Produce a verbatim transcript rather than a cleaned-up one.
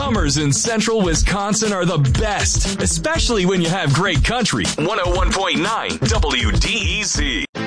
Summers in central Wisconsin are the best, especially when you have great country. one oh one point nine W D E C.